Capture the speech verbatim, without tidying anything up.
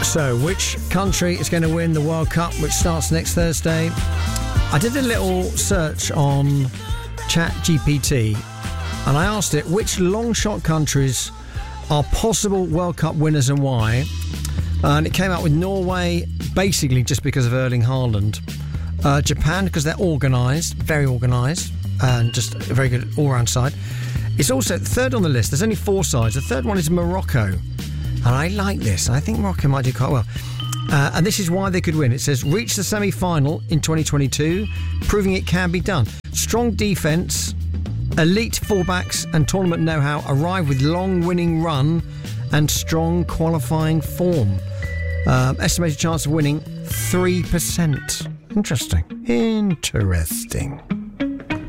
So, which country is going to win the World Cup, which starts next Thursday? I did a little search on Chat G P T and I asked it which long shot countries are possible World Cup winners and why. And it came out with Norway, basically just because of Erling Haaland. Uh, Japan, because they're organised, very organised, and just a very good all-round side. It's also third on the list. There's only four sides. The third one is Morocco. And I like this. I think Morocco might do quite well. Uh, and this is why they could win. It says, reach the semi-final in twenty twenty-two, proving it can be done. Strong defence, elite fullbacks and tournament know-how, arrive with long winning run and strong qualifying form. Um, estimated chance of winning, three percent. Interesting. Interesting.